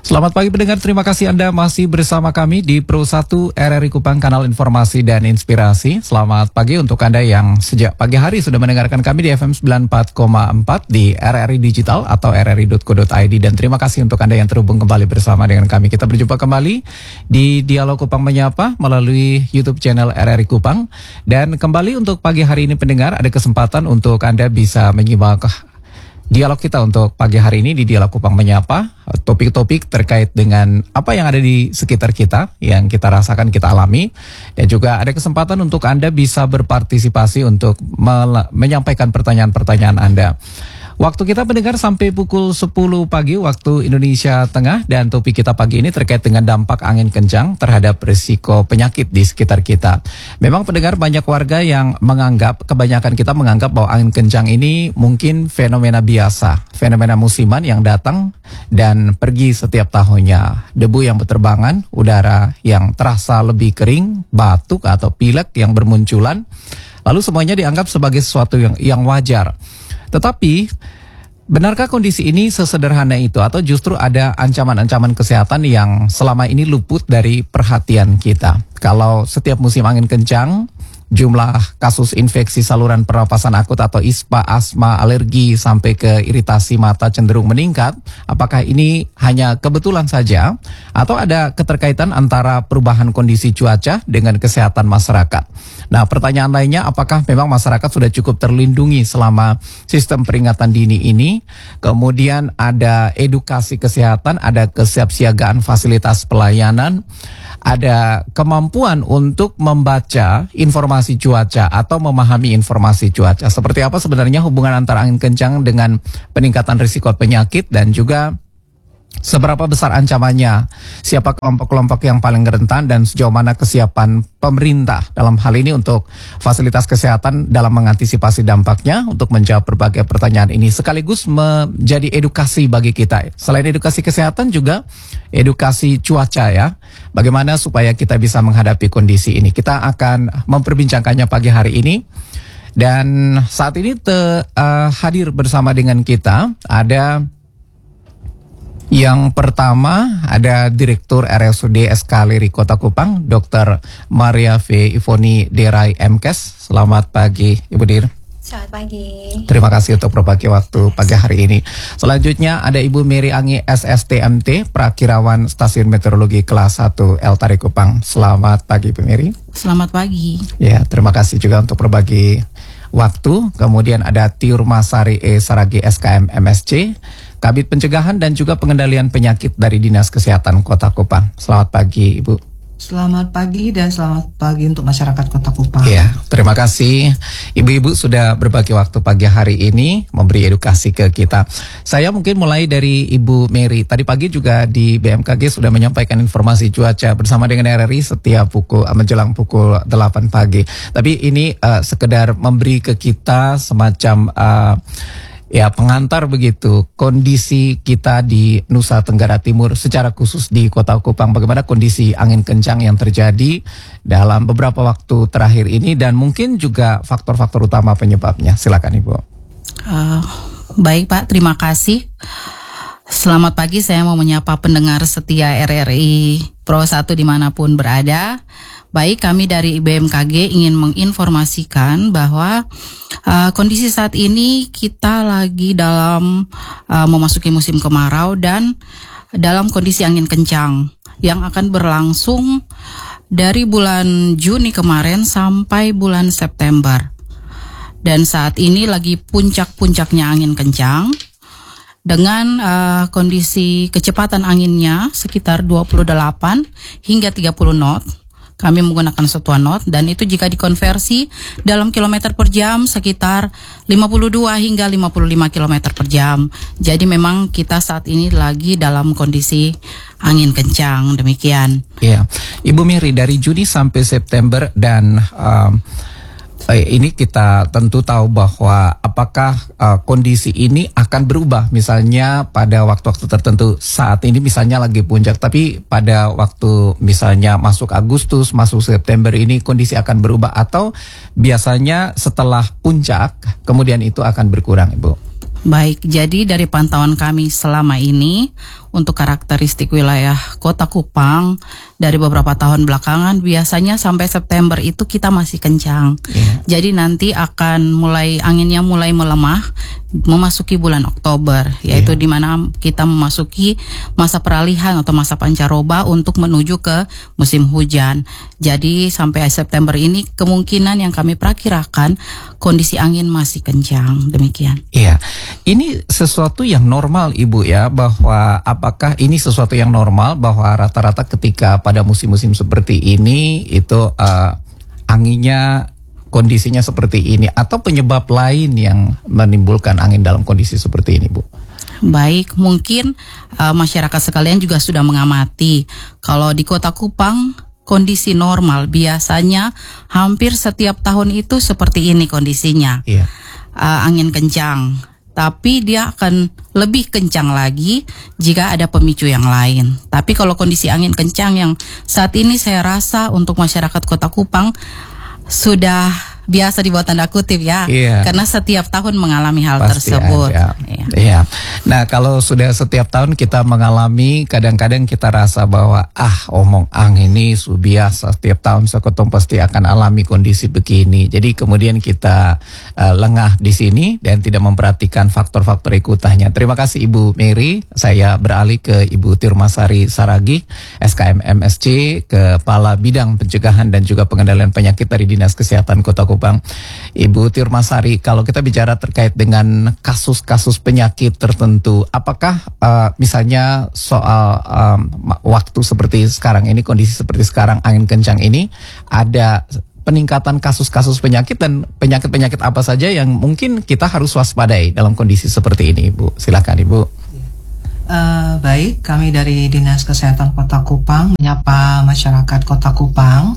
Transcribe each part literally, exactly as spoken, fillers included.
Selamat pagi pendengar, terima kasih Anda masih bersama kami di Pro satu R R I Kupang, kanal informasi dan inspirasi. Selamat pagi untuk Anda yang sejak pagi hari sudah mendengarkan kami di F M sembilan puluh empat koma empat di R R I Digital atau r r i dot co dot i d. Dan terima kasih untuk Anda yang terhubung kembali bersama dengan kami. Kita berjumpa kembali di Dialog Kupang Menyapa melalui YouTube channel R R I Kupang. Dan kembali untuk pagi hari ini pendengar, ada kesempatan untuk Anda bisa menyimak dialog kita untuk pagi hari ini di Dialog Kupang Menyapa, topik-topik terkait dengan apa yang ada di sekitar kita, yang kita rasakan, kita alami. Dan juga ada kesempatan untuk Anda bisa berpartisipasi untuk menyampaikan pertanyaan-pertanyaan Anda. Waktu kita mendengar sampai pukul sepuluh pagi waktu Indonesia Tengah, dan topik kita pagi ini terkait dengan dampak angin kencang terhadap risiko penyakit di sekitar kita. Memang pendengar, banyak warga yang menganggap, kebanyakan kita menganggap bahwa angin kencang ini mungkin fenomena biasa, fenomena musiman yang datang dan pergi setiap tahunnya. Debu yang berterbangan, udara yang terasa lebih kering, batuk atau pilek yang bermunculan, lalu semuanya dianggap sebagai sesuatu yang, yang wajar. Tetapi, benarkah kondisi ini sesederhana itu atau justru ada ancaman-ancaman kesehatan yang selama ini luput dari perhatian kita? Kalau setiap musim angin kencang, jumlah kasus infeksi saluran pernapasan akut atau I S P A, asma, alergi, sampai ke iritasi mata cenderung meningkat. Apakah ini hanya kebetulan saja atau ada keterkaitan antara perubahan kondisi cuaca dengan kesehatan masyarakat? Nah, pertanyaan lainnya, apakah memang masyarakat sudah cukup terlindungi selama sistem peringatan dini ini? Kemudian ada edukasi kesehatan, ada kesiapsiagaan fasilitas pelayanan, ada kemampuan untuk membaca informasi cuaca atau memahami informasi cuaca. Seperti apa sebenarnya hubungan antara angin kencang dengan peningkatan risiko penyakit, dan juga seberapa besar ancamannya, siapa kelompok-kelompok yang paling rentan, dan sejauh mana kesiapan pemerintah dalam hal ini untuk fasilitas kesehatan dalam mengantisipasi dampaknya. Untuk menjawab berbagai pertanyaan ini sekaligus menjadi edukasi bagi kita. Selain edukasi kesehatan juga edukasi cuaca ya. Bagaimana supaya kita bisa menghadapi kondisi ini. Kita akan memperbincangkannya pagi hari ini. Dan saat ini te, uh, hadir bersama dengan kita ada yang pertama, ada Direktur R S U D S K Leri Kota Kupang, Dokter Maria V. Ivoni Derai M Kes. Selamat pagi Ibu Dir. Selamat pagi. Terima kasih untuk berbagi waktu pagi hari ini. Selanjutnya ada Ibu Mary Angi S S T M T, Prakirawan Stasiun Meteorologi Kelas satu L Tari Kupang. Selamat pagi Bu Mary. Selamat pagi. Ya, terima kasih juga untuk berbagi waktu. Kemudian ada Tiur Masari E Saragi S K M M S C, Kabid Pencegahan dan juga Pengendalian Penyakit dari Dinas Kesehatan Kota Kupang. Selamat pagi Ibu. Selamat pagi dan selamat pagi untuk masyarakat Kota Kupang. Ya, terima kasih Ibu-ibu sudah berbagi waktu pagi hari ini memberi edukasi ke kita. Saya mungkin mulai dari Ibu Mary. Tadi pagi juga di B M K G sudah menyampaikan informasi cuaca bersama dengan R R I setiap pukul menjelang pukul delapan pagi. Tapi ini uh, sekedar memberi ke kita semacam uh, ya pengantar begitu kondisi kita di Nusa Tenggara Timur, secara khusus di Kota Kupang. Bagaimana kondisi angin kencang yang terjadi dalam beberapa waktu terakhir ini, dan mungkin juga faktor-faktor utama penyebabnya. Silakan Ibu. Uh, baik Pak, terima kasih. Selamat pagi, saya mau menyapa pendengar setia R R I Pro satu dimanapun berada. Baik, kami dari B M K G ingin menginformasikan bahwa uh, kondisi saat ini kita lagi dalam uh, memasuki musim kemarau dan dalam kondisi angin kencang yang akan berlangsung dari bulan Juni kemarin sampai bulan September. Dan saat ini lagi puncak-puncaknya angin kencang dengan uh, kondisi kecepatan anginnya sekitar dua puluh delapan hingga tiga puluh knot. Kami menggunakan satuan knot, dan itu jika dikonversi dalam kilometer per jam sekitar lima puluh dua hingga lima puluh lima kilometer per jam. Jadi memang kita saat ini lagi dalam kondisi angin kencang, demikian. Iya, Ibu Mary, dari Juni sampai September dan um, ini kita tentu tahu bahwa apakah uh, kondisi ini akan berubah, misalnya pada waktu-waktu tertentu. Saat ini misalnya lagi puncak, tapi pada waktu misalnya masuk Agustus, masuk September ini kondisi akan berubah, atau biasanya setelah puncak kemudian itu akan berkurang Ibu? Baik, jadi dari pantauan kami selama ini untuk karakteristik wilayah Kota Kupang dari beberapa tahun belakangan biasanya sampai September itu kita masih kencang. Yeah. Jadi nanti akan mulai anginnya mulai melemah memasuki bulan Oktober, yaitu Yeah. di mana kita memasuki masa peralihan atau masa pancaroba untuk menuju ke musim hujan. Jadi sampai September ini kemungkinan yang kami perkirakan kondisi angin masih kencang, demikian. Iya, ini sesuatu yang normal Ibu ya, bahwa apakah ini sesuatu yang normal bahwa rata-rata ketika pada musim-musim seperti ini itu uh, anginnya kondisinya seperti ini atau penyebab lain yang menimbulkan angin dalam kondisi seperti ini, Bu? Baik, mungkin uh, masyarakat sekalian juga sudah mengamati kalau di Kota Kupang kondisi normal biasanya hampir setiap tahun itu seperti ini kondisinya. Iya. Uh, angin kencang, tapi dia akan lebih kencang lagi jika ada pemicu yang lain. Tapi kalau kondisi angin kencang yang saat ini saya rasa untuk masyarakat Kota Kupang sudah biasa di bawah tanda kutip ya, Iya. karena setiap tahun mengalami hal Pasti tersebut. ada. Iya. Iya. Nah, kalau sudah setiap tahun kita mengalami, kadang-kadang kita rasa bahwa ah omong angin ini su biasa setiap tahun sekotong pasti akan alami kondisi begini. Jadi kemudian kita uh, lengah di sini dan tidak memperhatikan faktor-faktor ikutannya. Terima kasih Ibu Mary. Saya beralih ke Ibu Tirmasari Saragih, S K M M S C, Kepala Bidang Pencegahan dan juga Pengendalian Penyakit dari Dinas Kesehatan Kota Kupang. Ibu Tirmasari, kalau kita bicara terkait dengan kasus-kasus penyakit tertentu, apakah uh, misalnya soal um, waktu seperti sekarang ini, kondisi seperti sekarang, angin kencang ini, ada peningkatan kasus-kasus penyakit dan penyakit-penyakit apa saja yang mungkin kita harus waspadai dalam kondisi seperti ini, Ibu? Silakan, Ibu. Uh, baik, kami dari Dinas Kesehatan Kota Kupang menyapa masyarakat Kota Kupang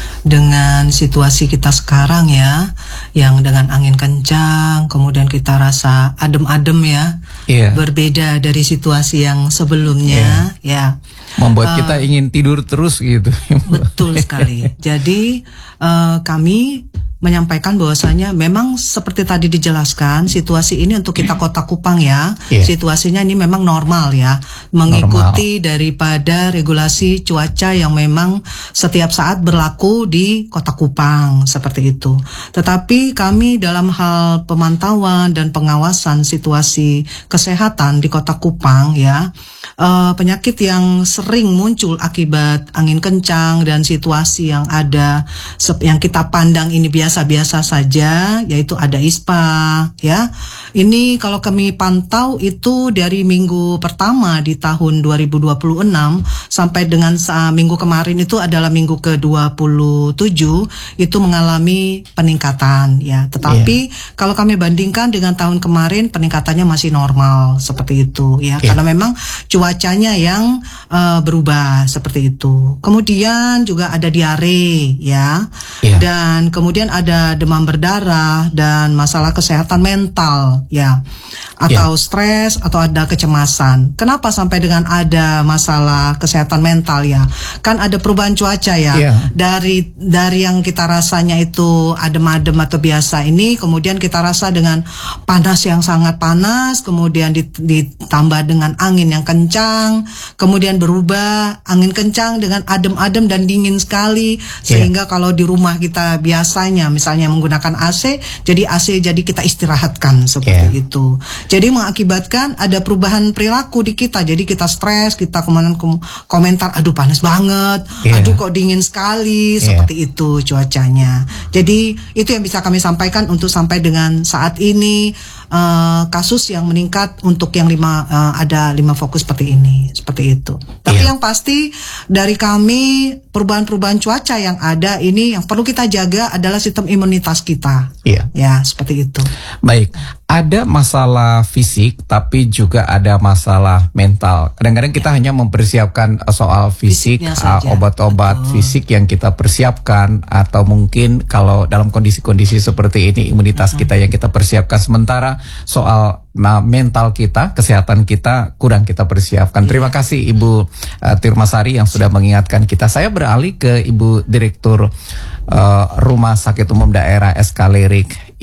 dengan situasi kita sekarang ya, yang dengan angin kencang, kemudian kita rasa adem-adem ya, Iya. berbeda dari situasi yang sebelumnya ya. Membuat Uh, kita ingin tidur terus gitu. Betul sekali. Jadi uh, kami menyampaikan bahwasanya memang seperti tadi dijelaskan, situasi ini untuk kita Kota Kupang ya, Yeah. situasinya ini memang normal ya, mengikuti normal daripada regulasi cuaca yang memang setiap saat berlaku di Kota Kupang seperti itu. Tetapi kami dalam hal pemantauan dan pengawasan situasi kesehatan di Kota Kupang ya, uh, penyakit yang sering muncul akibat angin kencang dan situasi yang ada yang kita pandang ini biasa biasa saja, yaitu ada ispa ya. Ini kalau kami pantau itu dari minggu pertama di tahun dua ribu dua puluh enam sampai dengan uh, minggu kemarin itu adalah minggu ke dua puluh tujuh itu mengalami peningkatan ya. Tetapi yeah. kalau kami bandingkan dengan tahun kemarin peningkatannya masih normal seperti itu ya, yeah. karena memang cuacanya yang uh, berubah seperti itu. Kemudian juga ada diare ya. Yeah. Dan kemudian ada ada demam berdarah dan masalah kesehatan mental ya, atau yeah. stres atau ada kecemasan. Kenapa sampai dengan ada masalah kesehatan mental ya? Kan ada perubahan cuaca ya, yeah. dari dari yang kita rasanya itu adem-adem atau biasa ini, kemudian kita rasa dengan panas yang sangat panas, kemudian ditambah dengan angin yang kencang, kemudian berubah angin kencang dengan adem-adem dan dingin sekali, sehingga yeah. kalau di rumah kita biasanya misalnya menggunakan A C, jadi A C jadi kita istirahatkan seperti yeah. itu. Jadi mengakibatkan ada perubahan perilaku di kita. Jadi kita stres, kita kemudian kom komentar, aduh panas banget, yeah. aduh kok dingin sekali, yeah. seperti itu cuacanya. Jadi itu yang bisa kami sampaikan untuk sampai dengan saat ini uh, kasus yang meningkat untuk yang lima uh, ada lima fokus seperti ini, seperti itu. Tapi yeah. yang pasti dari kami perubahan-perubahan cuaca yang ada ini yang perlu kita jaga adalah sistem imunitas kita. Iya. Ya, seperti itu. Baik, ada masalah fisik tapi juga ada masalah mental. Kadang-kadang kita hanya mempersiapkan soal fisik, obat-obat uh, fisik yang kita persiapkan, atau mungkin kalau dalam kondisi-kondisi seperti ini imunitas uh-huh. kita yang kita persiapkan, sementara soal nah, mental kita, kesehatan kita kurang kita persiapkan. Terima kasih Ibu uh, Tirmasari yang sudah mengingatkan kita. Saya beralih ke Ibu Direktur uh, Rumah Sakit Umum Daerah S K Lirik,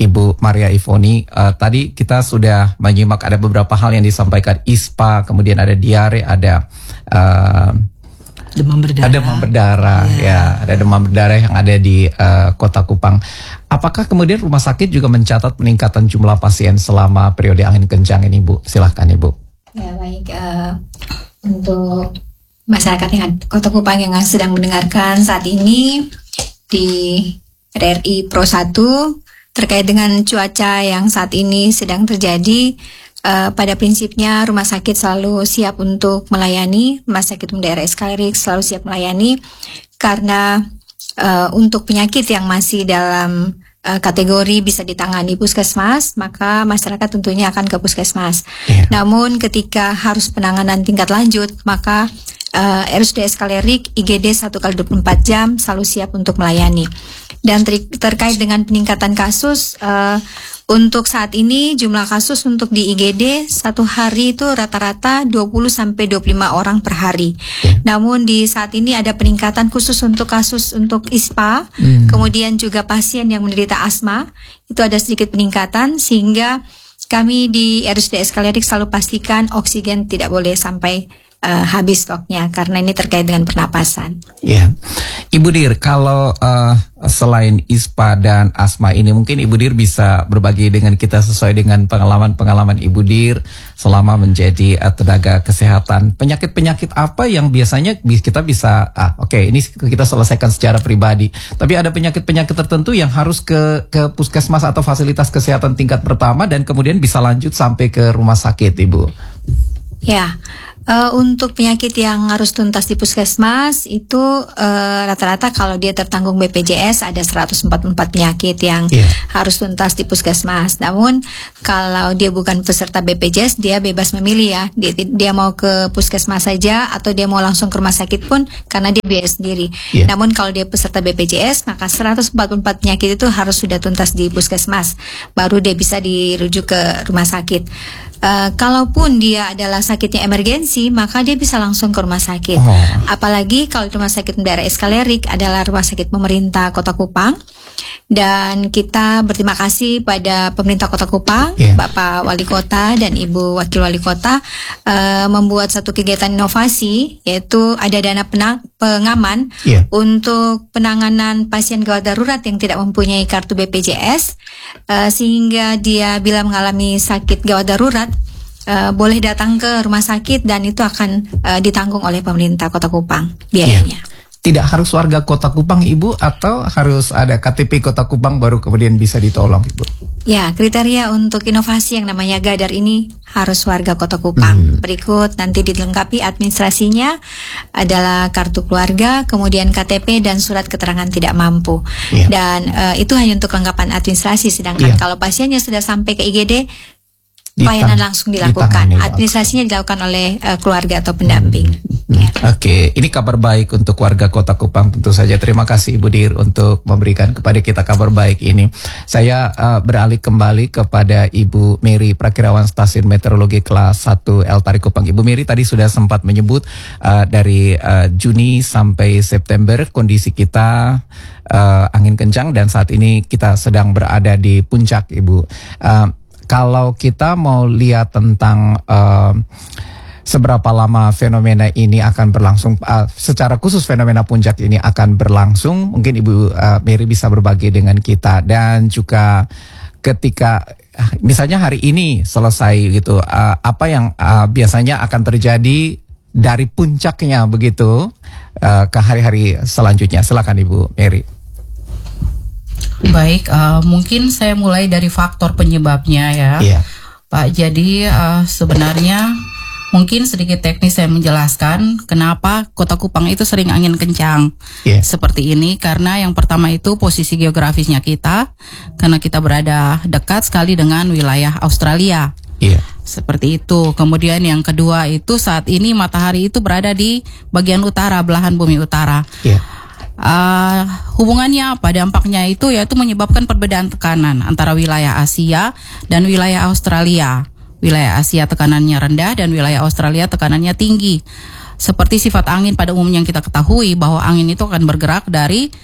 Ibu Maria Ivoni. Uh, tadi kita sudah menyimak ada beberapa hal yang disampaikan, ispa, kemudian ada diare, ada uh, demam berdarah. Ada demam berdarah, ya. ya, ada demam berdarah yang ada di uh, Kota Kupang. Apakah kemudian rumah sakit juga mencatat peningkatan jumlah pasien selama periode angin kencang ini, Bu? Silahkan, Ibu. Ya, baik. Uh, untuk masyarakat yang Kota Kupang yang sedang mendengarkan saat ini di R R I Pro satu terkait dengan cuaca yang saat ini sedang terjadi. Uh, pada prinsipnya rumah sakit selalu siap untuk melayani, rumah sakit umum daerah Eskalerik selalu siap melayani karena uh, untuk penyakit yang masih dalam uh, kategori bisa ditangani puskesmas, maka masyarakat tentunya akan ke puskesmas. Yeah. Namun ketika harus penanganan tingkat lanjut, maka uh, R S U D Eskalerik I G D satu kali dua puluh empat jam selalu siap untuk melayani. Dan ter- terkait dengan peningkatan kasus, uh, untuk saat ini jumlah kasus untuk di I G D satu hari itu rata-rata dua puluh sampai dua puluh lima orang per hari. Namun di saat ini ada peningkatan khusus untuk kasus untuk ispa, hmm. kemudian juga pasien yang menderita asma, itu ada sedikit peningkatan sehingga kami di R S U D Eskalerik selalu pastikan oksigen tidak boleh sampai Uh, habis stoknya karena ini terkait dengan pernapasan. Ya, yeah. Ibu Dir, kalau uh, selain ispa dan asma ini, mungkin Ibu Dir bisa berbagi dengan kita sesuai dengan pengalaman-pengalaman Ibu Dir selama menjadi uh, tenaga kesehatan. Penyakit-penyakit apa yang biasanya kita bisa, ah, oke, okay, ini kita selesaikan secara pribadi. Tapi ada penyakit-penyakit tertentu yang harus ke ke puskesmas atau fasilitas kesehatan tingkat pertama dan kemudian bisa lanjut sampai ke rumah sakit, Ibu. Ya. Uh, untuk penyakit yang harus tuntas di puskesmas itu uh, rata-rata kalau dia tertanggung B P J S ada seratus empat puluh empat penyakit yang yeah. harus tuntas di puskesmas. Namun kalau dia bukan peserta B P J S dia bebas memilih ya. Dia, dia mau ke puskesmas saja atau dia mau langsung ke rumah sakit pun karena dia biaya sendiri. Yeah. Namun kalau dia peserta B P J S maka seratus empat puluh empat penyakit itu harus sudah tuntas di puskesmas. Baru dia bisa dirujuk ke rumah sakit. Uh, kalaupun dia adalah sakitnya emergensi, maka dia bisa langsung ke rumah sakit. Oh. Apalagi kalau rumah sakit daerah Eskalerik adalah rumah sakit pemerintah Kota Kupang. Dan kita berterima kasih pada pemerintah Kota Kupang, yeah. Bapak Wali Kota dan Ibu Wakil Wali Kota uh, membuat satu kegiatan inovasi, yaitu ada dana penang- pengaman yeah. untuk penanganan pasien gawat darurat yang tidak mempunyai kartu B P J S, uh, sehingga dia bila mengalami sakit gawat darurat Uh, boleh datang ke rumah sakit dan itu akan uh, ditanggung oleh pemerintah Kota Kupang biayanya. Yeah. Tidak harus warga Kota Kupang, Ibu, atau harus ada K T P Kota Kupang baru kemudian bisa ditolong, Ibu? Ya, kriteria untuk inovasi yang namanya Gadar ini harus warga Kota Kupang. Hmm. Berikut nanti dilengkapi administrasinya adalah kartu keluarga, kemudian K T P dan surat keterangan tidak mampu. Yeah. Dan uh, itu hanya untuk kelengkapan administrasi. Sedangkan yeah. kalau pasiennya sudah sampai ke I G D, pelayanan langsung dilakukan, administrasinya dilakukan oleh uh, keluarga atau pendamping. Hmm. Ya. Oke, okay. Ini kabar baik untuk warga Kota Kupang tentu saja. Terima kasih Ibu Dir untuk memberikan kepada kita kabar baik ini. Saya uh, beralih kembali kepada Ibu Mary Prakirawan Stasiun Meteorologi kelas satu El Tari Kupang. Ibu Mary tadi sudah sempat menyebut uh, dari uh, Juni sampai September kondisi kita uh, angin kencang dan saat ini kita sedang berada di puncak, Ibu. Uh, Kalau kita mau lihat tentang uh, seberapa lama fenomena ini akan berlangsung, uh, secara khusus fenomena puncak ini akan berlangsung, mungkin Ibu uh, Mary bisa berbagi dengan kita. Dan juga ketika misalnya hari ini selesai gitu, uh, apa yang uh, biasanya akan terjadi dari puncaknya begitu uh, ke hari-hari selanjutnya. Silakan Ibu Mary. Baik, uh, mungkin saya mulai dari faktor penyebabnya ya, yeah. Pak. Jadi uh, sebenarnya mungkin sedikit teknis saya menjelaskan kenapa Kota Kupang itu sering angin kencang yeah. seperti ini. Karena yang pertama itu posisi geografisnya kita, karena kita berada dekat sekali dengan wilayah Australia. Yeah. Seperti itu. Kemudian yang kedua itu saat ini matahari itu berada di bagian utara, belahan bumi utara. Yeah. Uh, hubungannya apa, dampaknya itu yaitu menyebabkan perbedaan tekanan antara wilayah Asia dan wilayah Australia. Wilayah Asia tekanannya rendah dan wilayah Australia tekanannya tinggi. Seperti sifat angin pada umumnya yang kita ketahui bahwa angin itu akan bergerak dari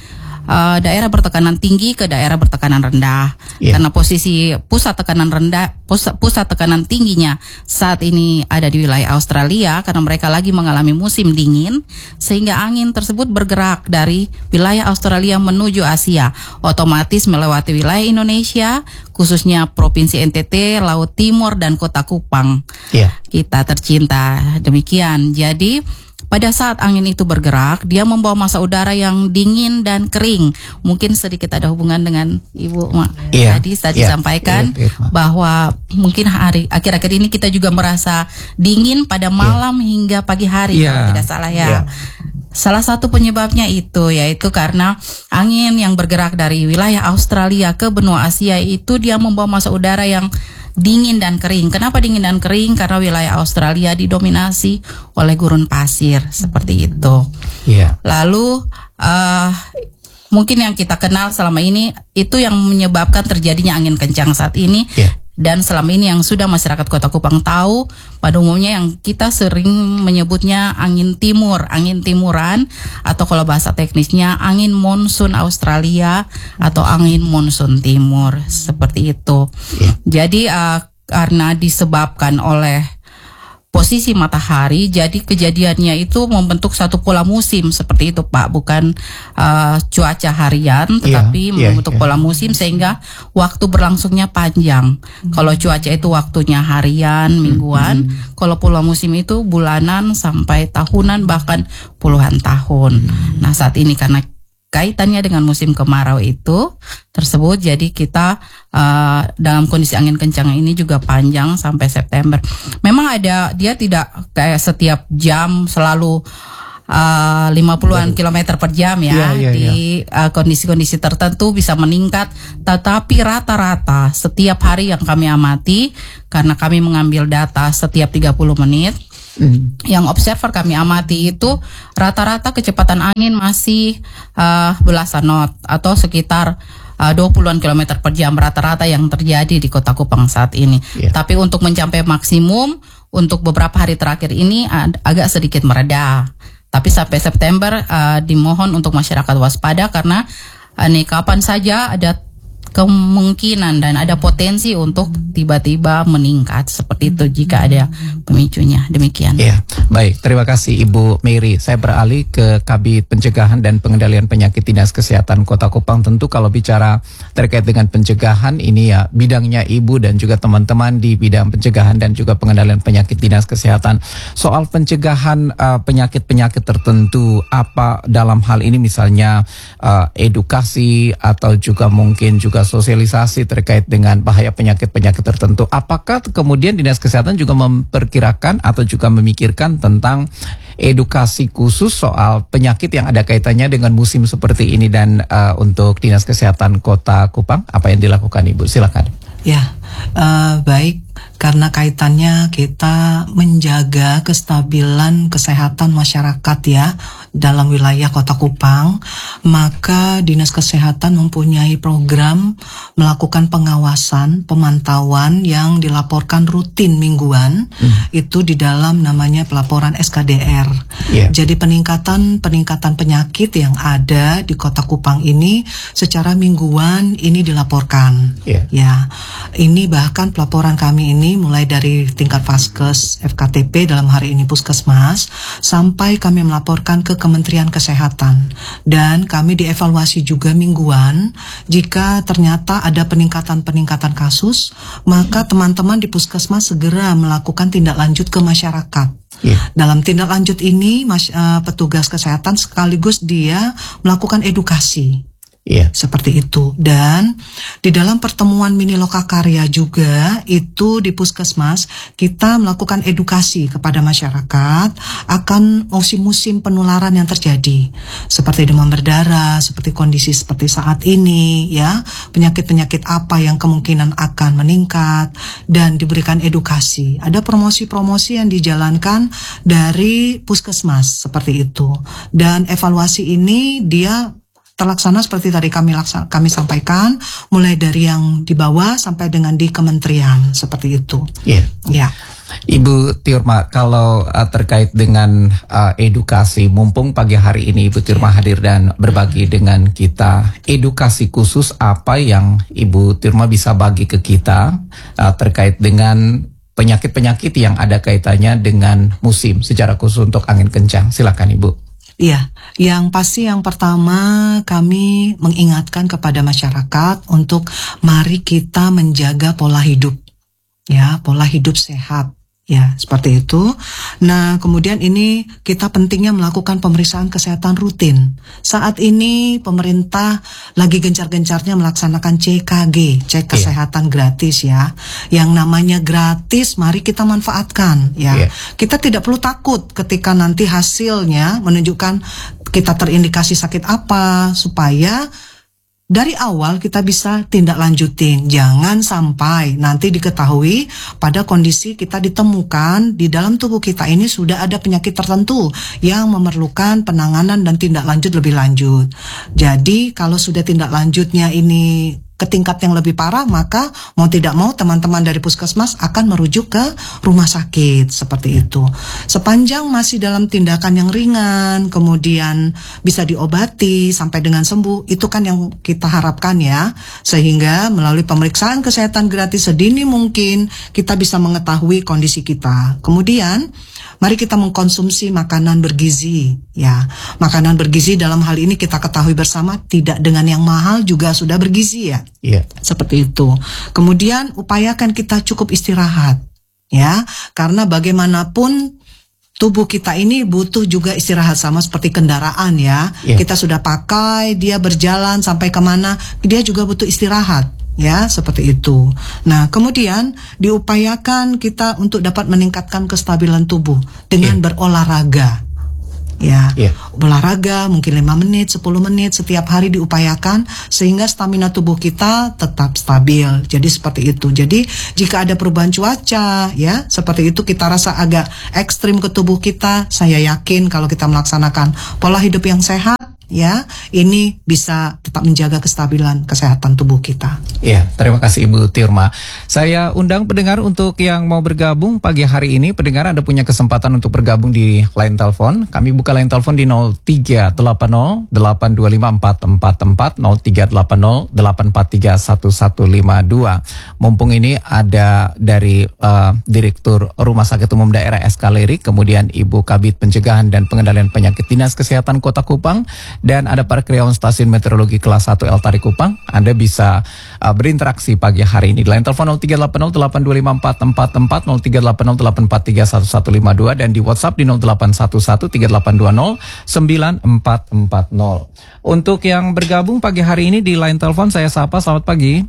uh, daerah bertekanan tinggi ke daerah bertekanan rendah. Yeah. Karena posisi pusat tekanan rendah, pusat, pusat tekanan tingginya saat ini ada di wilayah Australia karena mereka lagi mengalami musim dingin, sehingga angin tersebut bergerak dari wilayah Australia menuju Asia, otomatis melewati wilayah Indonesia, khususnya Provinsi N T T, Laut Timur dan Kota Kupang. Yeah. Kita tercinta. Demikian. Jadi pada saat angin itu bergerak, dia membawa massa udara yang dingin dan kering. Mungkin sedikit ada hubungan dengan Ibu Mak yeah. tadi tadi yeah. sampaikan yeah. Yeah. bahwa mungkin hari akhir-akhir ini kita juga merasa dingin pada malam yeah. hingga pagi hari, yeah. kalau tidak salah ya. Yeah. Salah satu penyebabnya itu yaitu karena angin yang bergerak dari wilayah Australia ke benua Asia itu dia membawa massa udara yang dingin dan kering. Kenapa dingin dan kering? Karena wilayah Australia didominasi oleh gurun pasir seperti itu. Yeah. Lalu uh, mungkin yang kita kenal selama ini itu yang menyebabkan terjadinya angin kencang saat ini. Yeah. Dan selama ini yang sudah masyarakat Kota Kupang tahu, pada umumnya yang kita sering menyebutnya angin timur, angin timuran, atau kalau bahasa teknisnya angin monsun Australia atau angin monsun timur, seperti itu. Yeah. Jadi uh, karena disebabkan oleh posisi matahari, jadi kejadiannya itu membentuk satu pola musim seperti itu, Pak, bukan uh, cuaca harian, tetapi yeah, membentuk yeah, pola musim sehingga waktu berlangsungnya panjang. Mm-hmm. Kalau cuaca itu waktunya harian, mingguan, mm-hmm. kalau pola musim itu bulanan sampai tahunan bahkan puluhan tahun. Mm-hmm. Nah, saat ini karena kaitannya dengan musim kemarau itu tersebut, jadi kita uh, dalam kondisi angin kencang ini juga panjang sampai September. Memang ada, dia tidak kayak setiap jam selalu uh, lima puluhan kilometer per jam ya, yeah, yeah, di uh, kondisi-kondisi tertentu bisa meningkat, tetapi rata-rata setiap hari yang kami amati, karena kami mengambil data setiap tiga puluh menit, Mm. yang observer kami amati itu rata-rata kecepatan angin masih uh, belasan knot atau sekitar uh, dua puluhan kilometer per jam rata-rata yang terjadi di Kota Kupang saat ini. Yeah. Tapi untuk mencapai maksimum untuk beberapa hari terakhir ini ag- agak sedikit mereda. Tapi sampai September uh, dimohon untuk masyarakat waspada karena uh, nih kapan saja ada kemungkinan dan ada potensi untuk tiba-tiba meningkat seperti itu jika ada pemicunya. Demikian. Ya, baik. Terima kasih Ibu Mary. Saya beralih ke Kabid Pencegahan dan Pengendalian Penyakit Dinas Kesehatan Kota Kupang. Tentu kalau bicara terkait dengan pencegahan ini ya bidangnya Ibu dan juga teman-teman di bidang pencegahan dan juga pengendalian penyakit Dinas Kesehatan. Soal pencegahan uh, penyakit-penyakit tertentu, apa dalam hal ini misalnya uh, edukasi atau juga mungkin juga sosialisasi terkait dengan bahaya penyakit-penyakit tertentu. Apakah kemudian Dinas Kesehatan juga memperkirakan atau juga memikirkan tentang edukasi khusus soal penyakit yang ada kaitannya dengan musim seperti ini dan uh, untuk Dinas Kesehatan Kota Kupang, apa yang dilakukan Ibu? Silakan. Ya, uh, baik. Karena kaitannya kita menjaga kestabilan kesehatan masyarakat ya dalam wilayah Kota Kupang, maka Dinas Kesehatan mempunyai program melakukan pengawasan, pemantauan yang dilaporkan rutin mingguan, hmm. itu di dalam namanya pelaporan S K D R. Yeah. Jadi peningkatan peningkatan penyakit yang ada di Kota Kupang ini secara mingguan ini dilaporkan. Yeah. Ya, ini bahkan pelaporan kami ini mulai dari tingkat Vaskes, F K T P dalam hari ini Puskesmas, sampai kami melaporkan ke Kementerian Kesehatan. Dan kami dievaluasi juga mingguan. Jika ternyata ada peningkatan-peningkatan kasus, maka teman-teman di Puskesmas segera melakukan tindak lanjut ke masyarakat. Yeah. Dalam tindak lanjut ini, mas, uh, petugas kesehatan sekaligus dia melakukan edukasi. Yeah. Seperti itu. Dan di dalam pertemuan mini lokakarya juga itu di Puskesmas kita melakukan edukasi kepada masyarakat akan musim-musim penularan yang terjadi seperti demam berdarah, seperti kondisi seperti saat ini ya, penyakit-penyakit apa yang kemungkinan akan meningkat dan diberikan edukasi. Ada promosi-promosi yang dijalankan dari Puskesmas seperti itu. Dan evaluasi ini dia terlaksana seperti tadi kami laksa, kami sampaikan, mulai dari yang di bawah sampai dengan di kementerian seperti itu. Iya. Yeah. Yeah. Ibu Tiurma, kalau uh, terkait dengan uh, edukasi, mumpung pagi hari ini Ibu Tiurma hadir dan berbagi dengan kita, edukasi khusus apa yang Ibu Tiurma bisa bagi ke kita uh, terkait dengan penyakit-penyakit yang ada kaitannya dengan musim, secara khusus untuk angin kencang. Silakan Ibu. Iya, yang pasti yang pertama kami mengingatkan kepada masyarakat untuk mari kita menjaga pola hidup, ya, pola hidup sehat, ya, seperti itu. Nah, kemudian ini kita pentingnya melakukan pemeriksaan kesehatan rutin. Saat ini pemerintah lagi gencar-gencarnya melaksanakan C K G, cek kesehatan yeah. gratis, ya. Yang namanya gratis, mari kita manfaatkan, ya. Yeah. Kita tidak perlu takut ketika nanti hasilnya menunjukkan kita terindikasi sakit apa, supaya dari awal kita bisa tindak lanjutin. Jangan sampai nanti diketahui pada kondisi kita ditemukan di dalam tubuh kita ini sudah ada penyakit tertentu yang memerlukan penanganan dan tindak lanjut lebih lanjut. Jadi kalau sudah tindak lanjutnya ini ke tingkat yang lebih parah, maka mau tidak mau teman-teman dari puskesmas akan merujuk ke rumah sakit, seperti itu. Sepanjang masih dalam tindakan yang ringan, kemudian bisa diobati sampai dengan sembuh, itu kan yang kita harapkan, ya. Sehingga melalui pemeriksaan kesehatan gratis sedini mungkin kita bisa mengetahui kondisi kita. Kemudian mari kita mengkonsumsi makanan bergizi, ya. Makanan bergizi dalam hal ini kita ketahui bersama tidak dengan yang mahal juga sudah bergizi, ya. Iya. Seperti itu. Kemudian upayakan kita cukup istirahat, ya. Karena bagaimanapun tubuh kita ini butuh juga istirahat, sama seperti kendaraan, ya. Iya. Kita sudah pakai, dia berjalan sampai kemana, dia juga butuh istirahat. Ya, seperti itu. Nah, kemudian diupayakan kita untuk dapat meningkatkan kestabilan tubuh dengan yeah. berolahraga. Ya, yeah. olahraga mungkin lima menit, sepuluh menit setiap hari diupayakan sehingga stamina tubuh kita tetap stabil. Jadi seperti itu. Jadi jika ada perubahan cuaca, ya, seperti itu kita rasa agak ekstrim ke tubuh kita, saya yakin kalau kita melaksanakan pola hidup yang sehat, ya, ini bisa tetap menjaga kestabilan kesehatan tubuh kita. Ya, terima kasih Ibu Tiurma. Saya undang pendengar untuk yang mau bergabung pagi hari ini. Pendengar, Anda punya kesempatan untuk bergabung di line telepon. Kami buka line telepon di nol tiga delapan nol delapan dua lima empat empat empat, nol tiga delapan nol delapan empat tiga satu satu lima dua. Mumpung ini ada dari uh, Direktur Rumah Sakit Umum Daerah S K Lirik, kemudian Ibu Kabid Pencegahan dan Pengendalian Penyakit Dinas Kesehatan Kota Kupang, dan ada para karyawan stasiun meteorologi kelas satu El Tarik Kupang. Anda bisa uh, berinteraksi pagi hari ini di line telepon nol tiga delapan nol delapan dua lima empat empat empat, nol tiga delapan nol delapan empat tiga satu satu lima dua, dan di WhatsApp di nol delapan satu satu tiga delapan dua nol sembilan empat empat nol. Untuk yang bergabung pagi hari ini di line telepon, saya sapa, selamat pagi.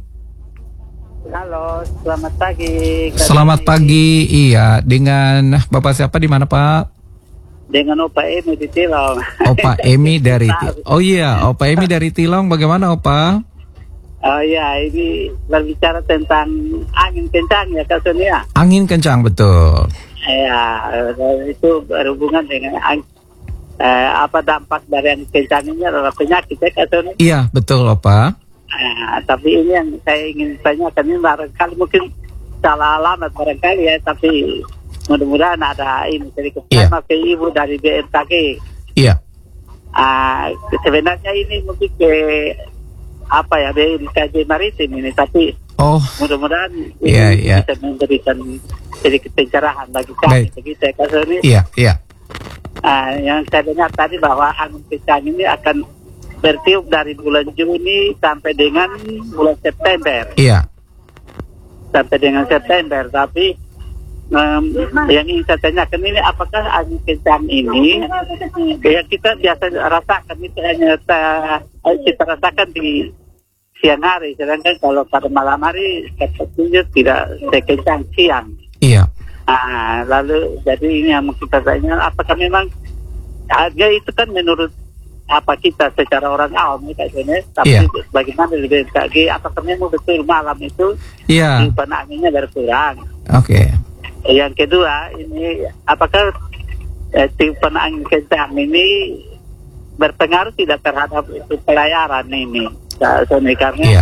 Halo, selamat pagi. Selamat pagi, iya. Dengan Bapak siapa, di mana Pak? Dengan Opa Emi di Tilong. Opa Emi dari Tilong. Oh iya, Opa Emi dari Tilong. Bagaimana Opa? Oh iya, ini berbicara tentang angin kencang ya Kak Sonia. Angin kencang, betul. Ya, itu berhubungan dengan eh, apa dampak dari angin kencang ini adalah penyakit ya Kak Sonia. Iya, betul Opa. Eh, tapi ini yang saya ingin tanyakan, ini barangkali mungkin salah alamat barangkali ya, tapi mudah-mudahan ada ini sedikit yeah. sama ke Ibu dari B M K G. Iya. Uh, sebenarnya ini mungkin ke apa ya, B M K G Maritim ini, tapi oh. mudah-mudahan yeah, ini yeah. bisa memberikan sedikit pencerahan bagi kami, bagi saya Kasoni. Iya, iya. Uh, yang saya dengar tadi bahwa angin kencang ini akan bertiup dari bulan Juni sampai dengan bulan September. Iya. Sampai dengan September, tapi Um, yang ingin saya tanyakan ini, apakah angin kencang ini ya kita biasa rasakan itu hanya ta, kita rasakan di siang hari, sedangkan kalau pada malam hari sepertinya tidak sekencang siang. Iya. Nah, lalu jadi ini yang kita tanya, apakah memang harga itu kan menurut apa kita secara orang awam kayaknya, tapi yeah. bagaimana di B M K G, apakah memang betul malam itu yeah. tiupan anginnya berkurang? Oke. Okay. Yang kedua, ini apakah eh, tiupan angin kencang ini berpengaruh tidak terhadap itu pelayaran ini, Sony, karena yeah.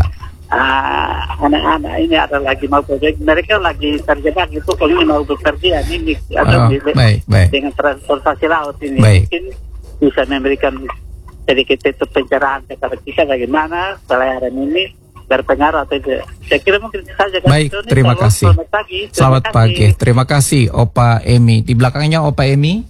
uh, anak-anak ini ada lagi mau proyek, mereka lagi terjebak itu kalau mau bekerja ini atau oh, di, baik, baik. dengan transportasi laut ini baik. mungkin bisa memberikan sedikit itu pencerahan kepada kita bagaimana pelayaran ini berpengaruh atau tidak. Saya kira mungkin saja. Baik, terima kasih. Selamat pagi. Selamat pagi. Terima kasih Opa Emi. Di belakangnya Opa Emi.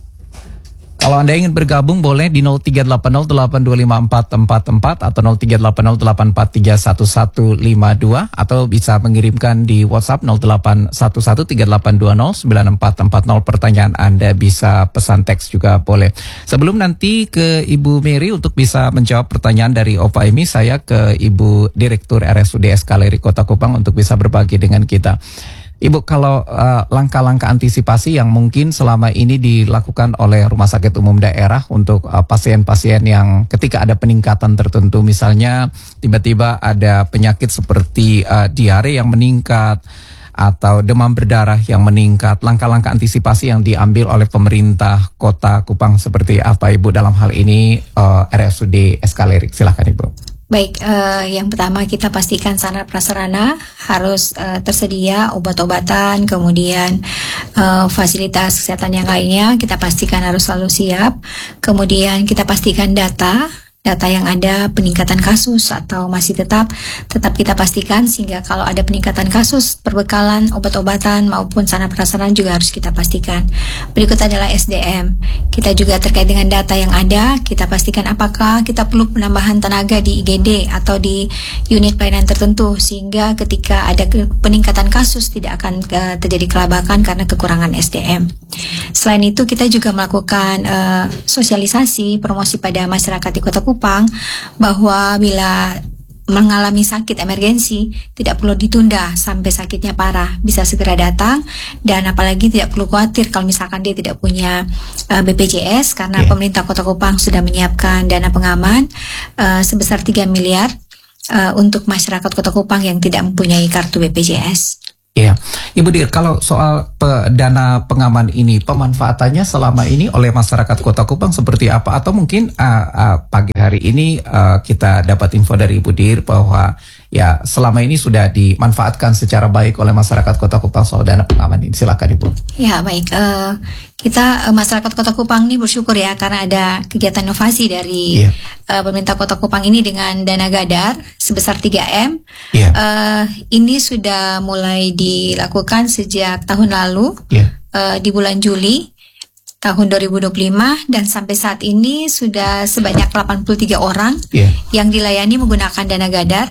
Kalau Anda ingin bergabung boleh di nol tiga delapan nol delapan dua lima empat empat empat atau nol tiga delapan nol delapan empat tiga satu satu lima dua atau bisa mengirimkan di WhatsApp nol delapan satu satu tiga delapan dua nol sembilan empat empat nol. Pertanyaan Anda bisa pesan teks juga boleh. Sebelum nanti ke Ibu Mary untuk bisa menjawab pertanyaan dari Opa Emi, saya ke Ibu Direktur R S U D Escalerik Kota Kupang untuk bisa berbagi dengan kita. Ibu, kalau uh, langkah-langkah antisipasi yang mungkin selama ini dilakukan oleh Rumah Sakit Umum Daerah untuk uh, pasien-pasien yang ketika ada peningkatan tertentu, misalnya tiba-tiba ada penyakit seperti uh, diare yang meningkat atau demam berdarah yang meningkat, langkah-langkah antisipasi yang diambil oleh pemerintah Kota Kupang seperti apa Ibu dalam hal ini uh, R S U D Escalerik? Silakan Ibu. Baik, uh, yang pertama kita pastikan sarana prasarana harus uh, tersedia, obat-obatan, kemudian uh, fasilitas kesehatan yang lainnya kita pastikan harus selalu siap. Kemudian kita pastikan data, data yang ada peningkatan kasus atau masih tetap, tetap kita pastikan sehingga kalau ada peningkatan kasus, perbekalan, obat-obatan maupun sarana prasarana juga harus kita pastikan. Berikut adalah S D M. Kita juga terkait dengan data yang ada, kita pastikan apakah kita perlu penambahan tenaga di I G D atau di unit pelayanan tertentu sehingga ketika ada peningkatan kasus tidak akan uh, terjadi kelabakan karena kekurangan S D M. Selain itu kita juga melakukan uh, sosialisasi, promosi pada masyarakat di Kota Kupang bahwa bila mengalami sakit emergensi tidak perlu ditunda sampai sakitnya parah, bisa segera datang dan apalagi tidak perlu khawatir kalau misalkan dia tidak punya uh, B P J S karena yeah. pemerintah Kota Kupang sudah menyiapkan dana pengaman uh, sebesar tiga miliar uh, untuk masyarakat Kota Kupang yang tidak mempunyai kartu B P J S. Ya, Ibu Dir, kalau soal pe, dana pengaman ini, pemanfaatannya selama ini oleh masyarakat Kota Kupang seperti apa? Atau mungkin uh, uh, pagi hari ini uh, kita dapat info dari Ibu Dir bahwa ya selama ini sudah dimanfaatkan secara baik oleh masyarakat Kota Kupang soal dana pengaman ini. Silakan Ibu. Ya baik, uh, kita uh, masyarakat Kota Kupang ini bersyukur ya karena ada kegiatan inovasi dari yeah. uh, pemerintah Kota Kupang ini dengan dana Gadar sebesar tiga M. Yeah. Uh, ini sudah mulai dilakukan sejak tahun lalu yeah. uh, di bulan Juli tahun dua ribu dua puluh lima dan sampai saat ini sudah sebanyak delapan puluh tiga orang yeah. yang dilayani menggunakan dana Gadar.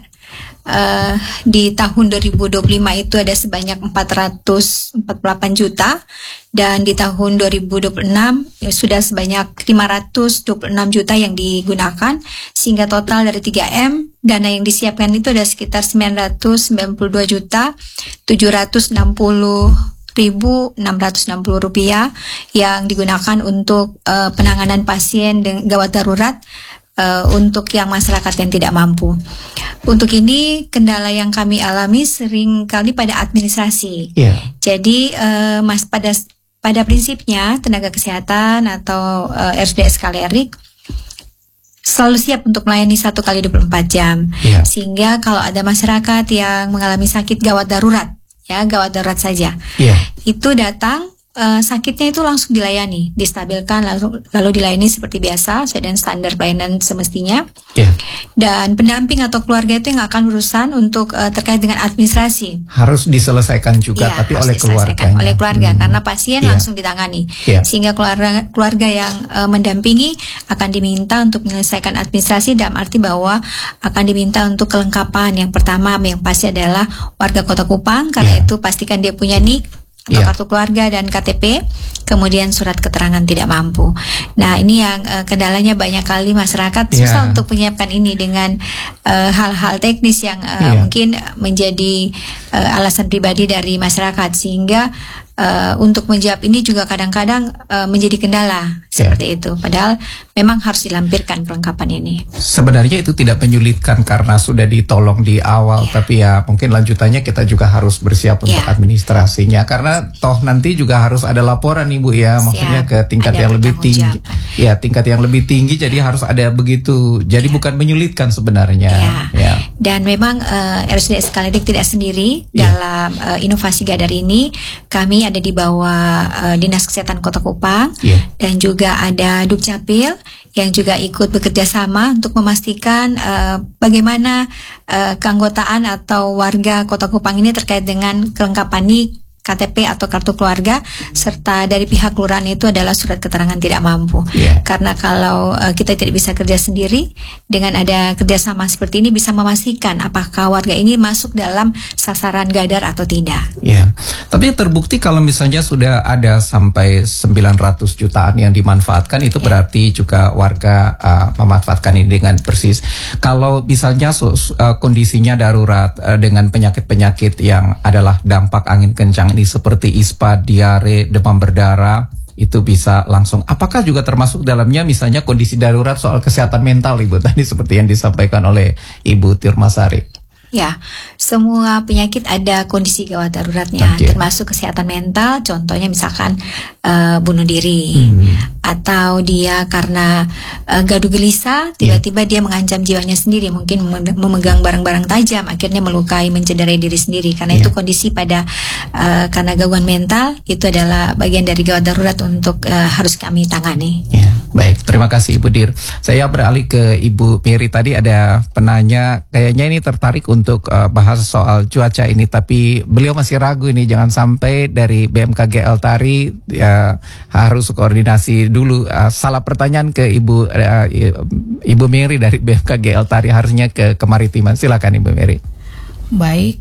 Uh, di tahun dua ribu dua puluh lima itu ada sebanyak empat ratus empat puluh delapan juta dan di tahun dua ribu dua puluh enam ya, sudah sebanyak lima ratus dua puluh enam juta yang digunakan sehingga total dari tiga M dana yang disiapkan itu ada sekitar sembilan ratus sembilan puluh dua juta tujuh ratus enam puluh ribu enam ratus enam puluh rupiah yang digunakan untuk uh, penanganan pasien dengan gawat darurat Uh, untuk yang masyarakat yang tidak mampu. Untuk ini kendala yang kami alami sering kali pada administrasi. Yeah. Jadi uh, mas pada pada prinsipnya tenaga kesehatan atau uh, R S U D Escalerik selalu siap untuk melayani satu kali dua puluh empat jam. Yeah. Sehingga kalau ada masyarakat yang mengalami sakit gawat darurat, ya gawat darurat saja, yeah. itu datang. Uh, sakitnya itu langsung dilayani, distabilkan lalu lalu dilayani seperti biasa sesuai dengan standar pelayanan semestinya. Yeah. Dan pendamping atau keluarga itu yang akan berurusan untuk uh, terkait dengan administrasi. Harus diselesaikan juga, yeah, tapi oleh keluarga. Oleh keluarga, hmm. karena pasien yeah. langsung ditangani. Yeah. Sehingga keluarga keluarga yang uh, mendampingi akan diminta untuk menyelesaikan administrasi dalam arti bahwa akan diminta untuk kelengkapan. Yang pertama yang pasti adalah warga Kota Kupang, karena yeah. itu pastikan dia punya N I K. Atau yeah. kartu keluarga dan K T P, kemudian surat keterangan tidak mampu. Nah ini yang uh, kendalanya banyak kali masyarakat susah yeah. untuk menyiapkan ini dengan uh, hal-hal teknis yang uh, yeah. mungkin menjadi uh, alasan pribadi dari masyarakat sehingga Uh, untuk menjawab ini juga kadang-kadang uh, menjadi kendala seperti yeah. itu. Padahal memang harus dilampirkan perlengkapan ini. Sebenarnya itu tidak menyulitkan karena sudah ditolong di awal, yeah. tapi ya mungkin lanjutannya kita juga harus bersiap untuk yeah. administrasinya. Karena toh nanti juga harus ada laporan Ibu ya, Siap. maksudnya ke tingkat ada yang lebih tinggi. Ya tingkat yang lebih tinggi, jadi harus ada begitu. Jadi yeah. bukan menyulitkan sebenarnya. Yeah. Ya. Dan memang uh, R S U D Skalidek tidak sendiri yeah. dalam uh, inovasi Gadar ini. Kami ada di bawah uh, Dinas Kesehatan Kota Kupang yeah. dan juga ada Dukcapil yang juga ikut bekerja sama untuk memastikan uh, bagaimana uh, keanggotaan atau warga Kota Kupang ini terkait dengan kelengkapan nik, K T P atau kartu keluarga, serta dari pihak kelurahan itu adalah surat keterangan tidak mampu. Yeah. Karena kalau uh, kita tidak bisa kerja sendiri, dengan ada kerjasama seperti ini bisa memastikan apakah warga ini masuk dalam sasaran Gadar atau tidak. Ya, yeah. Tapi terbukti kalau misalnya sudah ada sampai sembilan ratus jutaan yang dimanfaatkan, itu yeah. berarti juga warga uh, memanfaatkan ini dengan persis. Kalau misalnya uh, kondisinya darurat uh, dengan penyakit-penyakit yang adalah dampak angin kencang ini seperti ispa, diare, demam berdarah, itu bisa langsung. Apakah juga termasuk dalamnya misalnya kondisi darurat soal kesehatan mental, Ibu, tadi seperti yang disampaikan oleh Ibu Tirmasari? Ya, semua penyakit ada kondisi gawat daruratnya, okay. termasuk kesehatan mental. Contohnya misalkan uh, bunuh diri, hmm. atau dia karena uh, gaduh gelisah, tiba-tiba yeah. dia mengancam jiwanya sendiri, mungkin memegang barang-barang tajam, akhirnya melukai, mencederai diri sendiri. Karena yeah. itu kondisi pada uh, karena gangguan mental itu adalah bagian dari gawat darurat untuk uh, harus kami tangani. Yeah. Baik, terima kasih Ibu Dir. Saya beralih ke Ibu Mary. Tadi ada penanya, kayaknya ini tertarik untuk uh, bahas soal cuaca ini, tapi beliau masih ragu ini, jangan sampai dari B M K G Eltari uh, harus koordinasi dulu. Uh, salah pertanyaan ke Ibu uh, Ibu Mary dari B M K G Eltari, harusnya ke kemaritiman. Silakan Ibu Mary. Baik,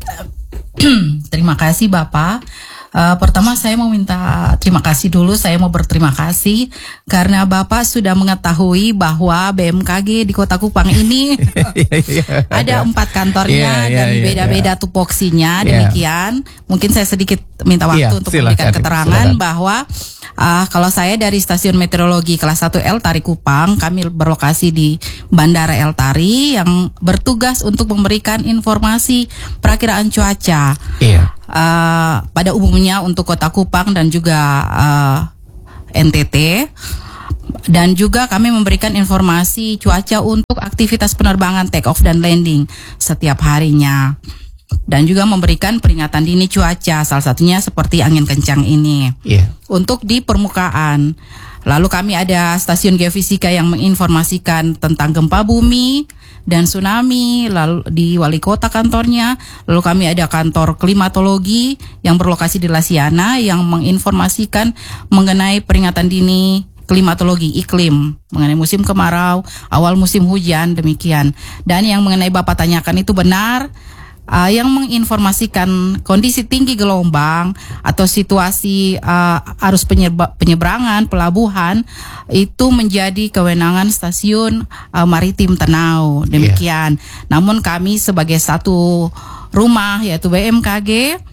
terima kasih Bapak. Uh, pertama saya mau minta terima kasih dulu, saya mau berterima kasih karena Bapak sudah mengetahui bahwa B M K G di Kota Kupang ini ada empat kantornya yeah, yeah, dan yeah, beda-beda yeah. tupoksinya, demikian. Yeah. Mungkin saya sedikit minta waktu yeah, untuk silakan, memberikan keterangan silakan. bahwa Uh, kalau saya dari Stasiun Meteorologi kelas satu Eltari Kupang, kami berlokasi di Bandara Eltari yang bertugas untuk memberikan informasi perakiraan cuaca. Iya. Uh, pada umumnya untuk Kota Kupang dan juga uh, N T T. Dan juga kami memberikan informasi cuaca untuk aktivitas penerbangan take off dan landing setiap harinya. Dan juga memberikan peringatan dini cuaca, salah satunya seperti angin kencang ini. Yeah. Untuk di permukaan, lalu kami ada stasiun geofisika yang menginformasikan tentang gempa bumi dan tsunami, lalu di wali kota kantornya. Lalu kami ada kantor klimatologi yang berlokasi di Lasiana yang menginformasikan mengenai peringatan dini klimatologi iklim, mengenai musim kemarau, awal musim hujan, demikian. Dan yang mengenai Bapak tanyakan itu benar. Uh, yang menginformasikan kondisi tinggi gelombang atau situasi uh, arus penyeba- penyeberangan pelabuhan itu menjadi kewenangan Stasiun uh, Maritim Tenau, demikian. Yeah. Namun kami sebagai satu rumah yaitu B M K G,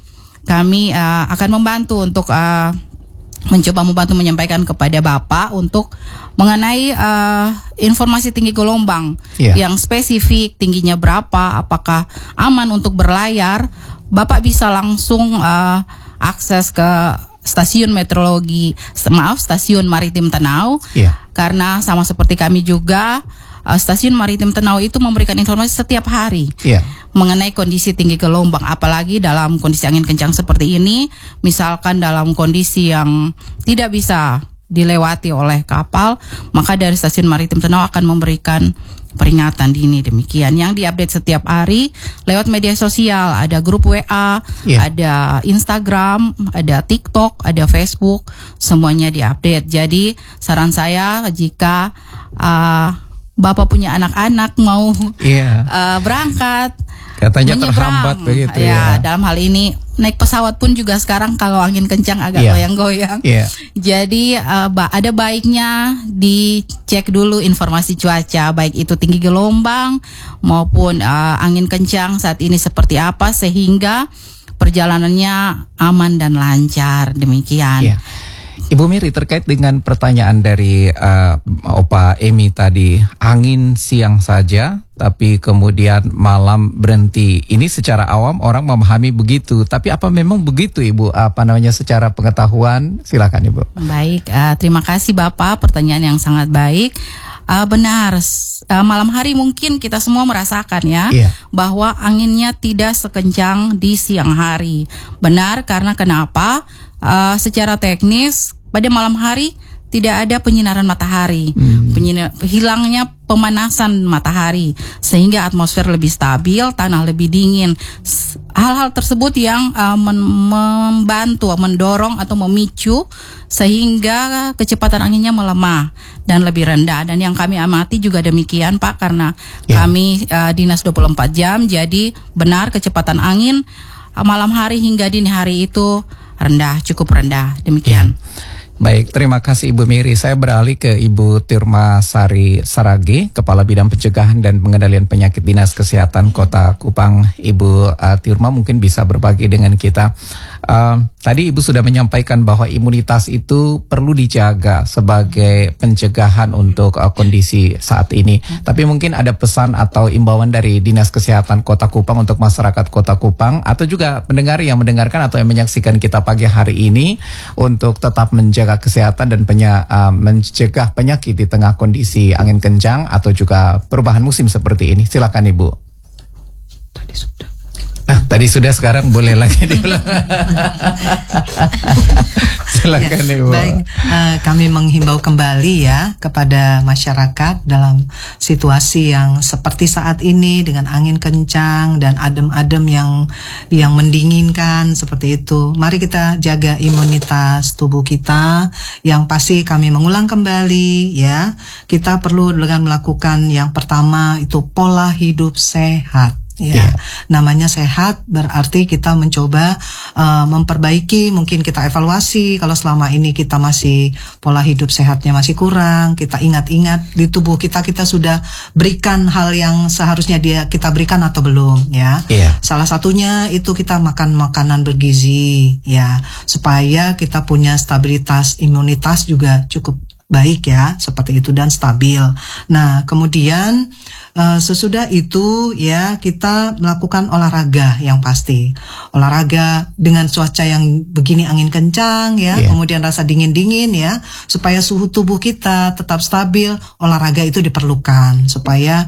kami uh, akan membantu untuk uh, mencoba membantu menyampaikan kepada Bapak untuk mengenai uh, informasi tinggi gelombang yeah. yang spesifik, tingginya berapa, apakah aman untuk berlayar. Bapak bisa langsung uh, akses ke Stasiun Meteorologi, maaf Stasiun Maritim Tenau, yeah. karena sama seperti kami juga uh, Stasiun Maritim Tenau itu memberikan informasi setiap hari yeah. mengenai kondisi tinggi gelombang, apalagi dalam kondisi angin kencang seperti ini, misalkan dalam kondisi yang tidak bisa dilewati oleh kapal, maka dari Stasiun Maritim Tenau akan memberikan peringatan dini, demikian yang diupdate setiap hari lewat media sosial, ada grup W A, yeah. ada Instagram, ada TikTok, ada Facebook, semuanya diupdate. Jadi saran saya jika uh, Bapak punya anak-anak mau yeah. uh, berangkat, katanya terhambat begitu ya, ya. Dalam hal ini naik pesawat pun juga sekarang kalau angin kencang agak yeah. goyang-goyang. Yeah. Jadi uh, ba- ada baiknya dicek dulu informasi cuaca, baik itu tinggi gelombang maupun uh, angin kencang saat ini seperti apa, sehingga perjalanannya aman dan lancar, demikian. Yeah. Ibu Mary, terkait dengan pertanyaan dari uh, Opa Emi tadi, angin siang saja tapi kemudian malam berhenti. Ini secara awam orang memahami begitu, tapi apa memang begitu Ibu? Apa namanya secara pengetahuan? Silakan Ibu. Baik, uh, terima kasih Bapak, pertanyaan yang sangat baik. uh, benar uh, malam hari mungkin kita semua merasakan ya yeah. bahwa anginnya tidak sekencang di siang hari. Benar, karena kenapa? Uh, secara teknis pada malam hari tidak ada penyinaran matahari, hmm. Penyinar, hilangnya pemanasan matahari sehingga atmosfer lebih stabil, tanah lebih dingin. Hal-hal tersebut yang uh, men- membantu, mendorong atau memicu sehingga kecepatan anginnya melemah dan lebih rendah. Dan yang kami amati juga demikian Pak, karena yeah. kami uh, dinas dua puluh empat jam, jadi benar kecepatan angin uh, malam hari hingga dini hari itu rendah, cukup rendah. Demikian. Yeah. Baik, terima kasih Ibu Miri. Saya beralih ke Ibu Tirma Sari Saragi, Kepala Bidang Pencegahan dan Pengendalian Penyakit Dinas Kesehatan Kota Kupang. Ibu uh, Tirma mungkin bisa berbagi dengan kita. Uh, tadi Ibu sudah menyampaikan bahwa imunitas itu perlu dijaga sebagai pencegahan untuk uh, kondisi saat ini. Tapi mungkin ada pesan atau imbauan dari Dinas Kesehatan Kota Kupang untuk masyarakat Kota Kupang atau juga pendengar yang mendengarkan atau yang menyaksikan kita pagi hari ini untuk tetap menjaga kesehatan dan penya, uh, mencegah penyakit di tengah kondisi angin kencang atau juga perubahan musim seperti ini. Silakan Ibu. Tadi sudah. Ah, tadi sudah, sekarang boleh lagi diulang. Silakan ya, Ibu. Baik, uh, kami menghimbau kembali ya kepada masyarakat dalam situasi yang seperti saat ini dengan angin kencang dan adem-adem yang yang mendinginkan seperti itu. Mari kita jaga imunitas tubuh kita. Yang pasti kami mengulang kembali ya, kita perlu dengan melakukan yang pertama itu pola hidup sehat. Ya, yeah. Namanya sehat berarti kita mencoba uh, memperbaiki, mungkin kita evaluasi kalau selama ini kita masih pola hidup sehatnya masih kurang, kita ingat-ingat di tubuh kita kita sudah berikan hal yang seharusnya dia kita berikan atau belum ya. Yeah. Salah satunya itu kita makan makanan bergizi ya, supaya kita punya stabilitas imunitas juga cukup baik ya, seperti itu dan stabil. Nah, kemudian Uh, sesudah itu ya kita melakukan olahraga yang pasti. Olahraga dengan cuaca yang begini angin kencang ya, yeah. Kemudian rasa dingin-dingin ya, supaya suhu tubuh kita tetap stabil. Olahraga itu diperlukan supaya